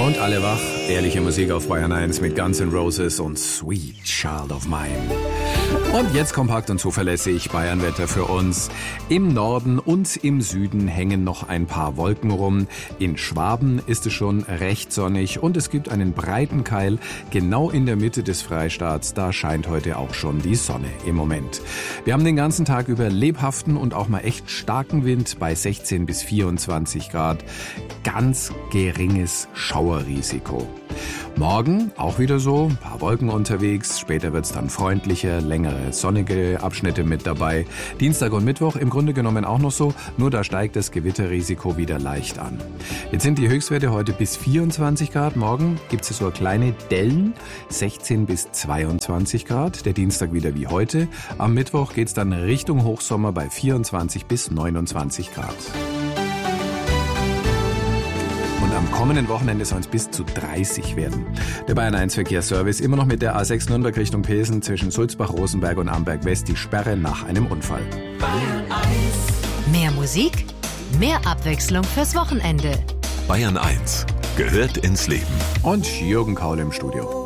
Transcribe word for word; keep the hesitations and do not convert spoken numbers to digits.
Und alle wach, ehrliche Musik auf Bayern eins mit Guns N' Roses und Sweet Child of Mine. Und jetzt kompakt und zuverlässig Bayernwetter für uns. Im Norden und im Süden hängen noch ein paar Wolken rum. In Schwaben ist es schon recht sonnig und es gibt einen breiten Keil genau in der Mitte des Freistaats. Da scheint heute auch schon die Sonne im Moment. Wir haben den ganzen Tag über lebhaften und auch mal echt starken Wind bei sechzehn bis vierundzwanzig Grad. Ganz geringes Schauerrisiko. Morgen auch wieder so, ein paar Wolken unterwegs, später wird's dann freundlicher, längere sonnige Abschnitte mit dabei. Dienstag und Mittwoch im Grunde genommen auch noch so, nur da steigt das Gewitterrisiko wieder leicht an. Jetzt sind die Höchstwerte heute bis vierundzwanzig Grad, morgen gibt's so kleine Dellen, sechzehn bis zweiundzwanzig Grad, der Dienstag wieder wie heute. Am Mittwoch geht's dann Richtung Hochsommer bei vierundzwanzig bis neunundzwanzig Grad. Am kommenden Wochenende soll es bis zu dreißig werden. Der Bayern eins Verkehrsservice immer noch mit der A sechs Nürnberg Richtung Pilsen zwischen Sulzbach, Rosenberg und Amberg West die Sperre nach einem Unfall. Bayern eins. Mehr Musik, mehr Abwechslung fürs Wochenende. Bayern eins gehört ins Leben. Und Jürgen Kaul im Studio.